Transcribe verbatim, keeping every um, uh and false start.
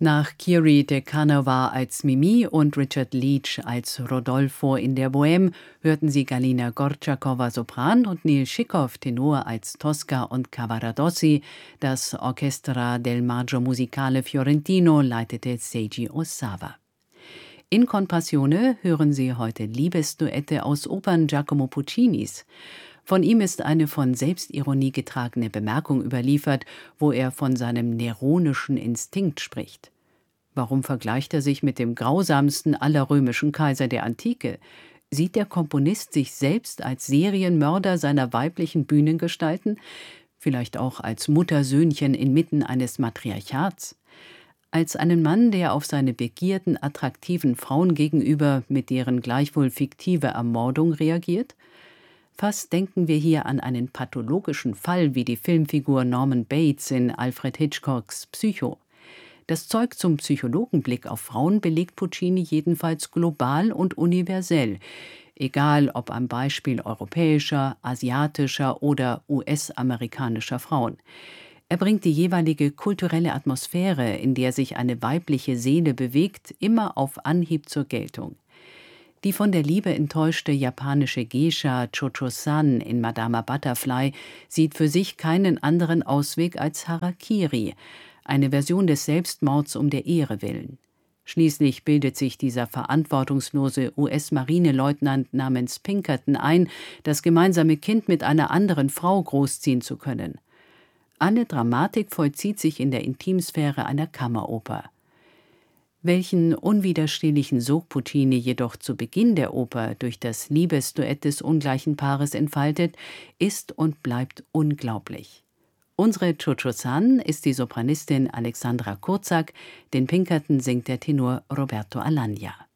Nach Kiri de Canova als Mimi und Richard Leach als Rodolfo in der Bohème hörten Sie Galina Gortschakowa Sopran und Neil Schikow Tenor als Tosca und Cavaradossi. Das Orchestra del Maggio Musicale Fiorentino leitete Seiji Osawa. In Compassione hören Sie heute Liebesduette aus Opern Giacomo Puccinis. Von ihm ist eine von Selbstironie getragene Bemerkung überliefert, wo er von seinem neronischen Instinkt spricht. Warum vergleicht er sich mit dem grausamsten aller römischen Kaiser der Antike? Sieht der Komponist sich selbst als Serienmörder seiner weiblichen Bühnengestalten? Vielleicht auch als Muttersöhnchen inmitten eines Matriarchats? Als einen Mann, der auf seine begierden, attraktiven Frauen gegenüber mit deren gleichwohl fiktive Ermordung reagiert? Fast denken wir hier an einen pathologischen Fall wie die Filmfigur Norman Bates in Alfred Hitchcocks Psycho. Das Zeug zum Psychologenblick auf Frauen belegt Puccini jedenfalls global und universell, egal ob am Beispiel europäischer, asiatischer oder U S-amerikanischer Frauen. Er bringt die jeweilige kulturelle Atmosphäre, in der sich eine weibliche Seele bewegt, immer auf Anhieb zur Geltung. Die von der Liebe enttäuschte japanische Geisha Cho-Cho-san in Madama Butterfly sieht für sich keinen anderen Ausweg als Harakiri, eine Version des Selbstmords um der Ehre willen. Schließlich bildet sich dieser verantwortungslose U S-Marineleutnant namens Pinkerton ein, das gemeinsame Kind mit einer anderen Frau großziehen zu können. Alle Dramatik vollzieht sich in der Intimsphäre einer Kammeroper. Welchen unwiderstehlichen Sog Puccini jedoch zu Beginn der Oper durch das Liebesduett des ungleichen Paares entfaltet, ist und bleibt unglaublich. Unsere Cho-Cho-san ist die Sopranistin Alexandra Kurzak, den Pinkerton singt der Tenor Roberto Alagna.